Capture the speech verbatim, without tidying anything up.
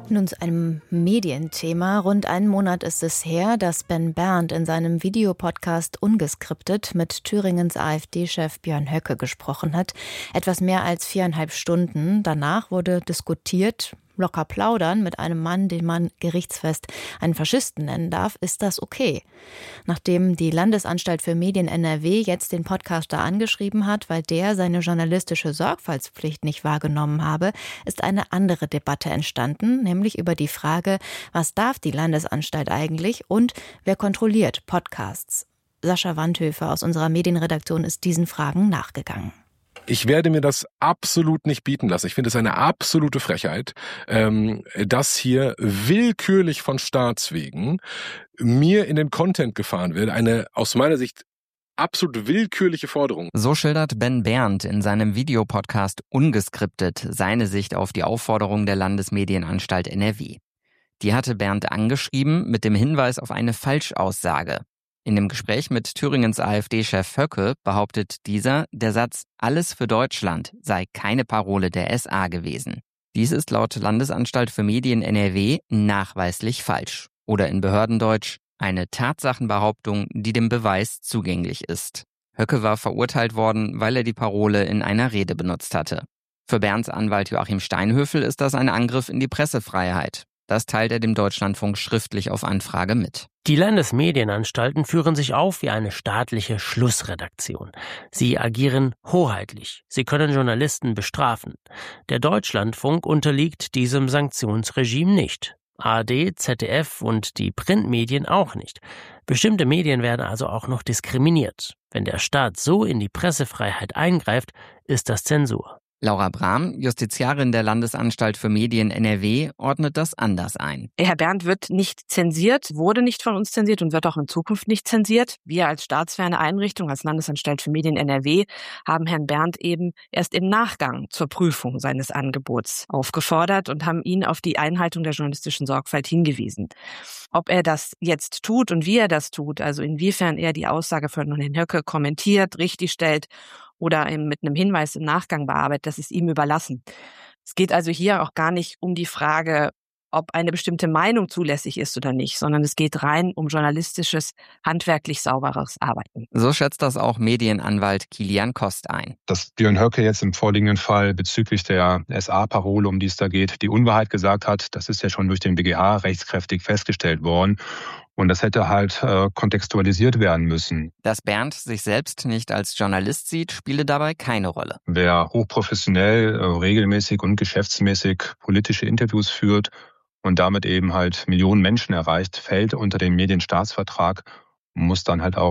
Nun zu einem Medienthema. Rund einen Monat ist es her, dass Ben Berndt in seinem Videopodcast Ungeskriptet mit Thüringens AfD-Chef Björn Höcke gesprochen hat. Etwas mehr als viereinhalb Stunden. Danach wurde diskutiert, locker plaudern mit einem Mann, den man gerichtsfest einen Faschisten nennen darf, ist das okay? Nachdem die Landesanstalt für Medien N R W jetzt den Podcaster angeschrieben hat, weil der seine journalistische Sorgfaltspflicht nicht wahrgenommen habe, ist eine andere Debatte entstanden, nämlich über die Frage, was darf die Landesanstalt eigentlich und wer kontrolliert Podcasts? Sascha Wandhöfer aus unserer Medienredaktion ist diesen Fragen nachgegangen. Ich werde mir das absolut nicht bieten lassen. Ich finde es eine absolute Frechheit, ähm, dass hier willkürlich von Staatswegen mir in den Content gefahren wird. Eine aus meiner Sicht absolut willkürliche Forderung. So schildert Ben Berndt in seinem Videopodcast Ungeskriptet seine Sicht auf die Aufforderung der Landesmedienanstalt N R W. Die hatte Berndt angeschrieben mit dem Hinweis auf eine Falschaussage. In dem Gespräch mit Thüringens AfD-Chef Höcke behauptet dieser, der Satz „Alles für Deutschland" sei keine Parole der S A gewesen. Dies ist laut Landesanstalt für Medien N R W nachweislich falsch. Oder in Behördendeutsch eine Tatsachenbehauptung, die dem Beweis zugänglich ist. Höcke war verurteilt worden, weil er die Parole in einer Rede benutzt hatte. Für Bernds Anwalt Joachim Steinhöfel ist das ein Angriff in die Pressefreiheit. Das teilt er dem Deutschlandfunk schriftlich auf Anfrage mit. Die Landesmedienanstalten führen sich auf wie eine staatliche Schlussredaktion. Sie agieren hoheitlich. Sie können Journalisten bestrafen. Der Deutschlandfunk unterliegt diesem Sanktionsregime nicht. A R D, Z D F und die Printmedien auch nicht. Bestimmte Medien werden also auch noch diskriminiert. Wenn der Staat so in die Pressefreiheit eingreift, ist das Zensur. Laura Brahm, Justiziarin der Landesanstalt für Medien N R W, ordnet das anders ein. Herr Berndt wird nicht zensiert, wurde nicht von uns zensiert und wird auch in Zukunft nicht zensiert. Wir als staatsferne Einrichtung, als Landesanstalt für Medien N R W, haben Herrn Berndt eben erst im Nachgang zur Prüfung seines Angebots aufgefordert und haben ihn auf die Einhaltung der journalistischen Sorgfalt hingewiesen. Ob er das jetzt tut und wie er das tut, also inwiefern er die Aussage von Herrn Höcke kommentiert, richtigstellt oder mit einem Hinweis im Nachgang bearbeitet, das ist ihm überlassen. Es geht also hier auch gar nicht um die Frage, ob eine bestimmte Meinung zulässig ist oder nicht, sondern es geht rein um journalistisches, handwerklich sauberes Arbeiten. So schätzt das auch Medienanwalt Kilian Kost ein. Dass Björn Höcke jetzt im vorliegenden Fall bezüglich der S A-Parole, um die es da geht, die Unwahrheit gesagt hat, das ist ja schon durch den B G H rechtskräftig festgestellt worden. Und das hätte halt äh, kontextualisiert werden müssen. Dass Berndt sich selbst nicht als Journalist sieht, spiele dabei keine Rolle. Wer hochprofessionell, äh, regelmäßig und geschäftsmäßig politische Interviews führt und damit eben halt Millionen Menschen erreicht, fällt unter den Medienstaatsvertrag und muss dann halt auch